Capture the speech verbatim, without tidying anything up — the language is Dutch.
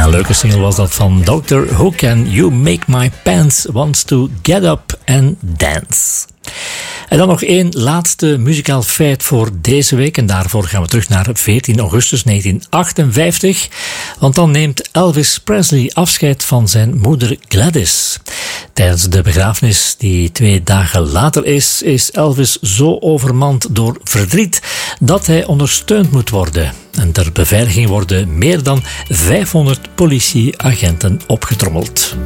Een leuke single was dat van doctor Hook en You Make My Pants Want to Get Up and Dance. En dan nog één laatste muzikaal feit voor deze week. En daarvoor gaan we terug naar veertien augustus negentien achtenvijftig. Want dan neemt Elvis Presley afscheid van zijn moeder Gladys. Tijdens de begrafenis die twee dagen later is, is Elvis zo overmand door verdriet dat hij ondersteund moet worden. En ter beveiliging worden meer dan vijfhonderd politieagenten opgetrommeld.